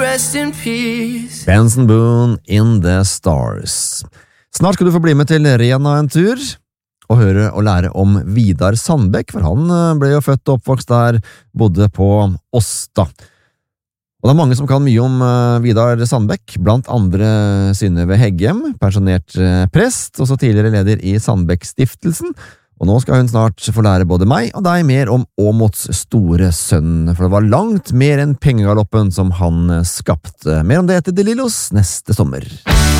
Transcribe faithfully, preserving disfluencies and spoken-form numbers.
rest in peace. Benson Boone, In the Stars. Snart skal du få bli med til Rena en tur, og høre og lære om Vidar Sandbekk, for han ble jo født og oppvokst der, bodde på Åsta. Og det er mange som kan mye om Vidar Sandbekk, blant andre Synnøve Heggem, pensjonert prest, og så tidligere leder i Sandbekk-stiftelsen. Og nå skal hun snart få lære både meg og deg mer om Åmots store sønn, for det var langt mer enn pengegaloppen som han skapte. Mer om det etter De Lillos neste sommer.